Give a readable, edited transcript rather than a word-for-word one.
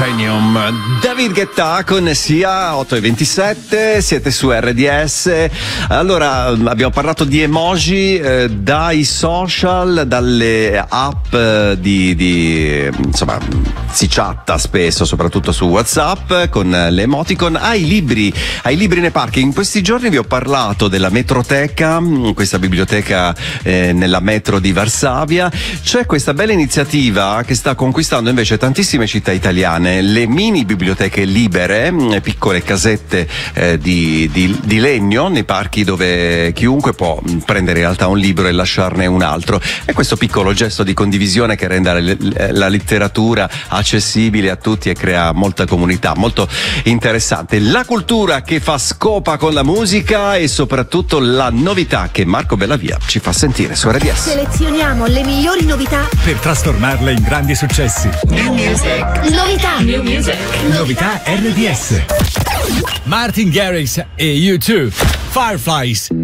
Titanium. David Guetta con Sia, 8:27, siete su RDS. Allora, abbiamo parlato di emoji dai social, dalle app insomma, si chatta spesso, soprattutto su WhatsApp, con le emoticon, ai libri nei parchi. In questi giorni vi ho parlato della Metroteca, questa biblioteca nella metro di Varsavia. C'è questa bella iniziativa che sta conquistando invece tantissime città italiane, le mini biblioteche libere, piccole casette di legno nei parchi dove chiunque può prendere in realtà un libro e lasciarne un altro. È questo piccolo gesto di condivisione che rende la letteratura accessibile a tutti e crea molta comunità, molto interessante. La cultura che fa scopa con la musica e soprattutto la novità che Marco Bellavia ci fa sentire su RDS. Selezioniamo le migliori novità per trasformarle in grandi successi. New music. Novità. New music. Novità RDS. Martin Garrix e U2. Fireflies.